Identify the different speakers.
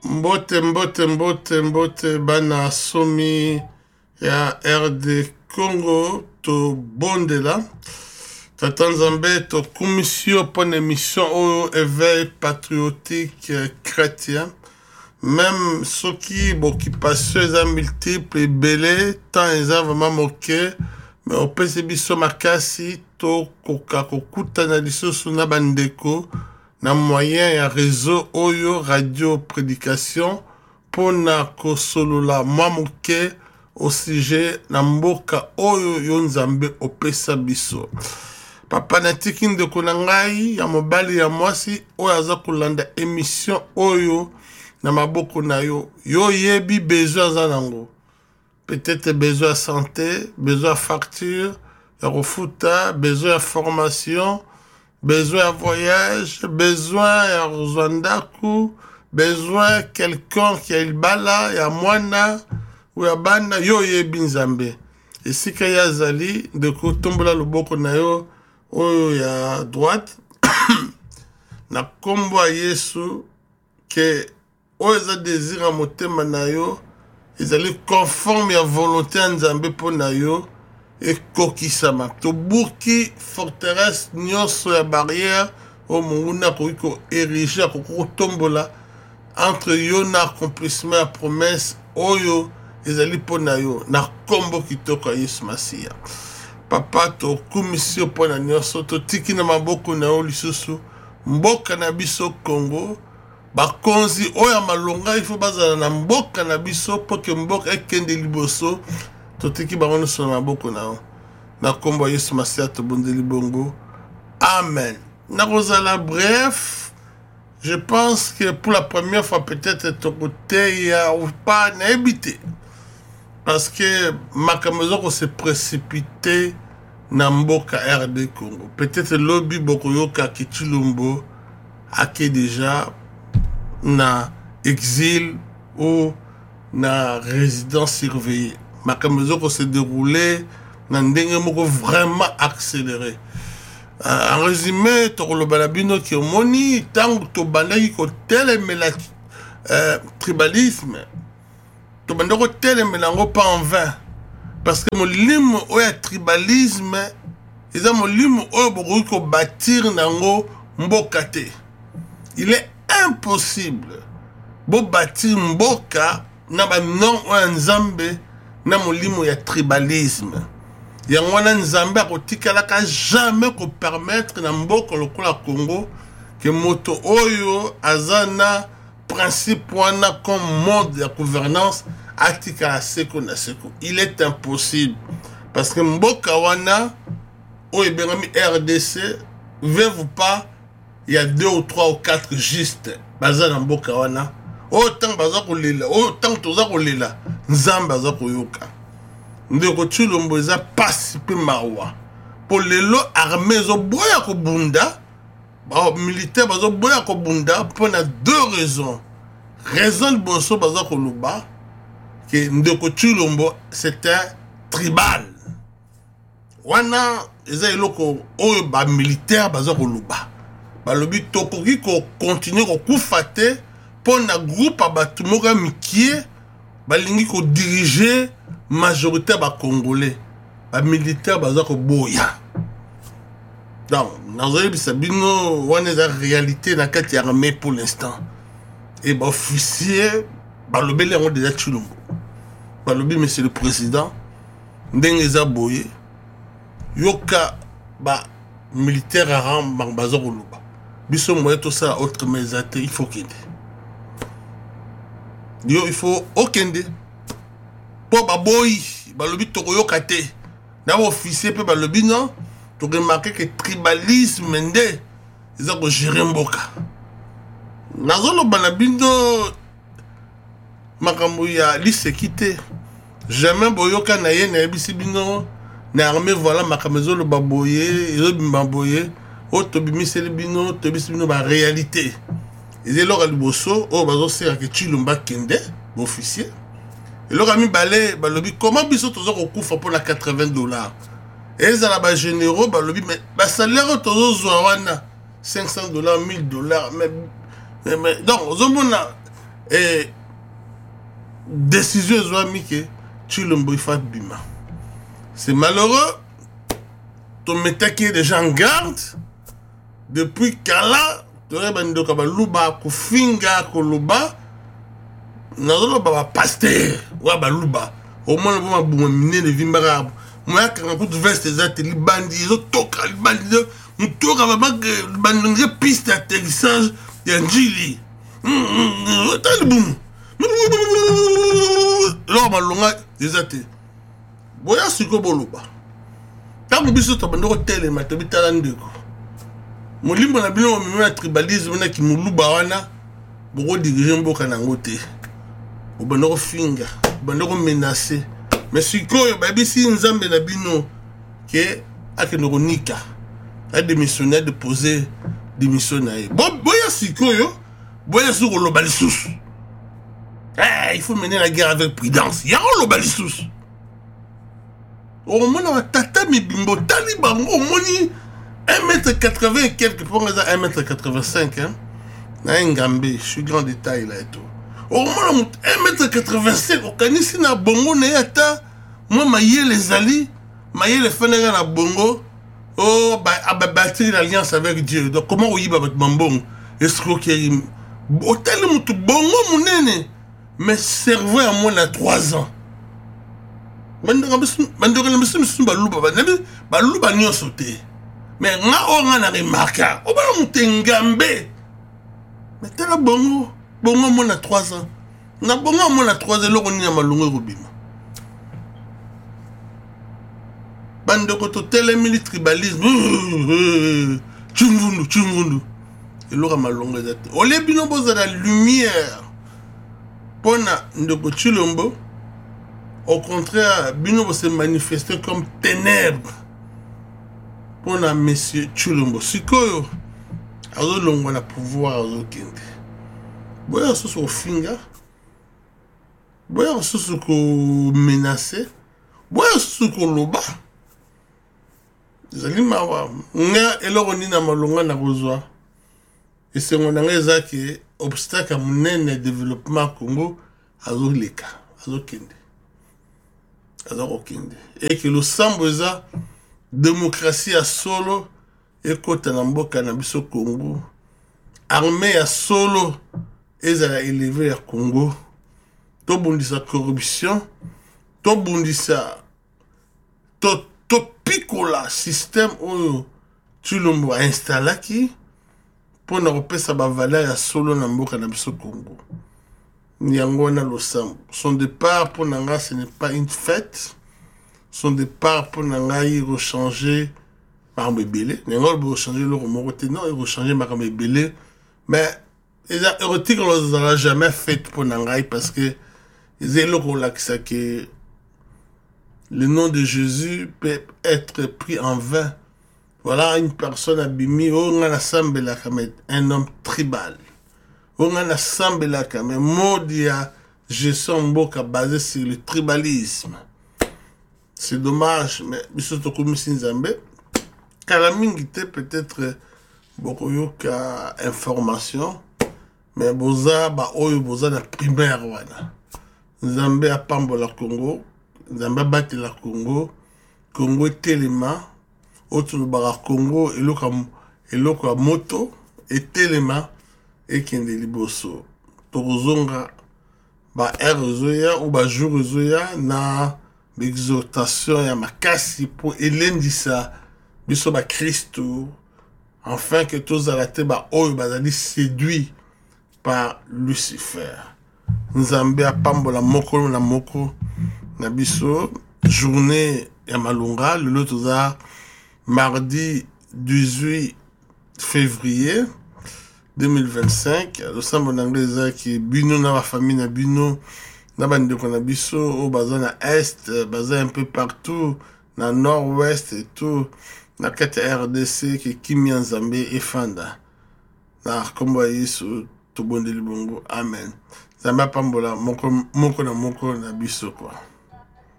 Speaker 1: Mbote bana somi ya RD Congo to bondela Tata Nzambe to commission pour une émission au éveil patriotique chrétien même ceux qui occupation est multiple et belé tant ils ont vraiment moqué mais au PCB makasi to koka kokuta na lisusu na bandeko na moyen ya réseau oyo radio prédication pona kosolola mamuke au sujet na mboka oyo yo Nzambe opesa biso papa natiki ndeko na ngai ya mobali ya mwasi oyo aza kolanda émission oyo na maboko na yo yo yebi besoin za nango peut-être besoin de santé besoin de facture ya refuta besoin de formation besoin de voyage, besoin ya Rwanda, besoin quelqu'un qui a il bala, ya mwana, ou ya bana, yo yebi Nzambe. Et si kaya zali, de ko tombola loboko na yo, oyo ya droite, na kombo a Yesu, que oyo za désir a motema na yo, ezali conforme ya volonté ya Nzambe po na yo, et kokisama to buki forteresse nyonso ya barrière o munguna ko ériger ko tombola entre yo na accomplissement ya promesse oyo ezali pona yo na kombo kitoko ya Yesu Masia papa to commission pona nyonso to tiki na maboko na yo lisusu mboka na biso Congo bakonzi oyo malonga ifo bazala na mboka na biso po ke mboka ekende liboso totiki bango so na maboko na na kombo Yesu Masia to bondeli bongo amen na kozala bref je pense que pour la première fois peut-être ton côté ya ou pas na habité parce que makambo ko se précipiter na mboka RD Congo peut-être lobby boko yoka Kitulumbo ake déjà na exil ou na résidence surveillée makambo ko se déroulé na ndenge moko vraiment accéléré en résumé to lo balabino ki omoni tango to bandaki ko telemela tribalisme to bandako telemela ngo pas en vain parce que molimo oya tribalisme eza molimo oyo boko ko bâtir nango mboka te il est impossible bo bâtir mboka na ba non oya Nzambe na molimo ya tribalisme yango wana Nzambe akotikalaka jamais ko permettre na mboka lokola Congo que moto oyo azana principe wana comme mode de gouvernance atikala seko na seko il est impossible parce que mboka wana oyo bengami RDC veut pas il y a 2 ou 3 ou 4 juste bazana mboka wana autant baza kolela autant toza kolela Nzambe aza koyoka ndeko Chilombo eza pasi pe mawa po lelo armée zo boya ko bunda ba militaire bazo boya ko bunda pour na 2 raisons raison de boso baza ko luba que ndeko Chilombo c'était tribal wana eza eloko oyo ba militaire baza ko luba ba lobi tokoki ko continuer ko kufate pour na groupe abatu moka mikie balingi ko diriger majorité ba congolais ba militaire baza ko boya donc nazoye bisabino wana za réalité na kati ya armée pour l'instant et ba officier ba lobele ngo déjà Chilombo ba lobi monsieur le président ndenge za boye yoka ba militaire aram baza ko luba biso moye to ça autre mesate il faut qu'il il faut okende po baboyi balobi tokoyoka te na officier pe balobi non to remarquer que tribalisme nde ils ont géré mboka nazolo banabino makambo ya lisekite jamais boyoka na ye na bisi bino na armée voilà makambo lo baboye ils ont baboye auto bimiseli bino to bisi bino ba réalité ils est là liboso o bazo sera que Chilomba kende officier et leur ami balé balobi comment biso tozo ko kufa pour la $80 et ils ala ba généraux balobi mais ba salaire tozo zwa wana $500 $1000 mais donc ozomona et décision ezwami ke Tshilombo ifa bima. C'est malheureux. Ton metaki déjà en garde depuis kala tore bandoka baluba kufinga koloba nazoloba ba pasteur wa baluba au moins ba buma mine de vimbara moi quand coup de veste ezate libandi ezotoka libandi mutoka ba bandonge piste d'atterrissage ya njili talibum lo malonga ezate boya siko boluba tango biso to bandoko telema to bitala ndeko molimbo na bino na tribalisme na kimuluba wana boko diriger mboka nango te obandoko finga bandoko menacer mais sikoyo babisi nzambe na bino ke akendoko nika a démissionner de poser démission na ye boya sikoyo boya siko loba lisusu il faut mener la guerre avec prudence ya loba lisusu au moins tata mibimbo tali bango au moins 1m80 et quelques pour 1m85 hein na ngambe je suis grand détail là et tout au moins 1m85 okanisi na bongo na yata moi maye les ali maye les fenega na bongo oh ba bâtir l'alliance avec Dieu donc comment oyiba bat mambongo escroquerie hôtel mutu bongo munene mais cerveau à moins de 3 ans bandoko na biso baluba nyonso te mais nga o nga na remarka o bala mutengambe mais tala bongo mo na 3 ans na bongo mo na 3 ans loko ni na malungu robima bandoko to telemili tribalisme chungundu eloko malungu ezate ole bino boza la lumière pona ndoko Tshilombo. Au contraire, Bino se manifester comme ténèbres pour la monsieur Tshilombo. Sikoyo, azo longo na pouvoir azo kende. Boya soso au finga, boya soso ko menacer, boya soso ko loba. Zali mawa, nga eloko ni na malonga na kozwa. Et c'est mon angeza qui obstacle à mon développement Congo azo leka, azo kende. Et que le samboza démocratie à solo et kota na mboka na biso Congo armée à solo ezala élevé à Congo to bundisa corruption to bundisa to pikola système oyo Tshilombo a installaki pour na repesa ba valeur à solo na mboka na biso Congo. Nyangona Losambo. Son départ pour Nanga, ce n'est pas une fête. Son départ pour Nanga, il va changer par Mébélé. Nanga, il va changer le Romoroté. Non, il va changer par Mébélé. Mais, les érotiques, on ne l'a jamais fait pour Nanga parce que les éloquents que le nom de Jésus peut être pris en vain. Voilà une personne abîmée. On a un homme tribal. On a assemblé là quand même modia gestion mboka basé sur le tribalisme. C'est dommage mais biso comme Nzambe kala mingi te peut-être beaucoup yoka information mais boza ba oyo boza na primaire wana. Nzambe a pambola Congo, Nzambe bati la Congo telema autour bara Congo eloko moto et telema et kende liboso tozonga ba erozoya ou ba jourzoya na l'exhortation ya makasi pour elendisa biso ba Christo afin que tous arrêtés ba oyo bazali séduit par Lucifer. Nzambe apambola moko na moko na biso journée ya malunga le toza mardi 18 février 2025, le sambo n'anglais qui bino na la famille na bino na bandeko na biso au bazin na est, bazin un peu partout na nord-ouest et tout na kati RDC qui kimia Nzambe et fanda na kombo Yesu to bondeli bongo amen. Nzambe pambola moko na biso quoi.